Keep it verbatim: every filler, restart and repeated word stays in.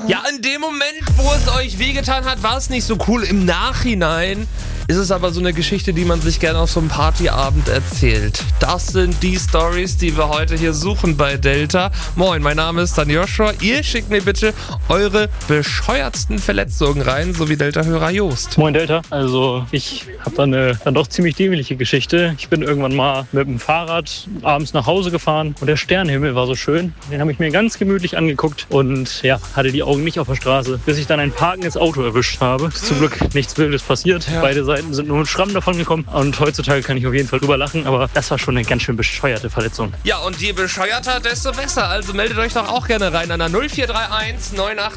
Ja, in dem Moment, wo es euch wehgetan hat, war es nicht so cool. Im Nachhinein ist es aber so eine Geschichte, die man sich gerne auf so einem Partyabend erzählt. Das sind die Stories, die wir heute hier suchen bei Delta. Moin, mein Name ist dann Joshua. Ihr schickt mir bitte eure bescheuertsten Verletzungen rein, so wie Delta-Hörer Jost. Moin Delta, also ich habe da eine dann doch ziemlich dämliche Geschichte. Ich bin irgendwann mal mit dem Fahrrad abends nach Hause gefahren und der Sternenhimmel war so schön. Den habe ich mir ganz gemütlich angeguckt und ja, hatte die Augen nicht auf der Straße, bis ich dann ein parkendes Auto erwischt habe. Zum Glück nichts Wildes passiert. Ja. Beide Seiten sind nur mit Schramm davon gekommen und heutzutage kann ich auf jeden Fall drüber lachen, aber das war schon eine ganz schön bescheuerte Verletzung. Ja, und je bescheuerter, desto besser. Also meldet euch doch auch gerne rein an der null vier drei eins neun acht